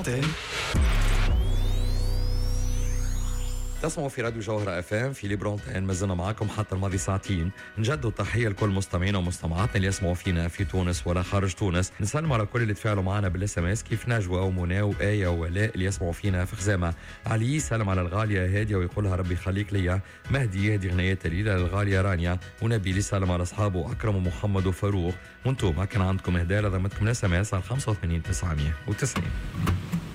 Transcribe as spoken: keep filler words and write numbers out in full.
Antenne. تسمعوا في راديو جوهرة اف ام في ليبرونتين. ما زلنا معكم حتى الماضي ساعتين. نجدوا التحيه لكل مستمعينا ومستمعاتنا اللي يسمعوا فينا في تونس ولا خارج تونس. نسلم على كل اللي تفاعلوا معنا بالاس ام اس كيف نجوى ومنى وآية وولاء اللي يسمعوا فينا في خزامة. علي سلم على الغاليه هاديه ويقولها ربي يخليك ليا. مهدي يهدي غنية تليلة للغاليه رانيا. ونبيل يسلم على اصحابه اكرم ومحمد وفاروق. وانتم ما كان عندكم اهداء لضمتكم الاس ام اس على خمسة وثمانين تسعمية وتسعين.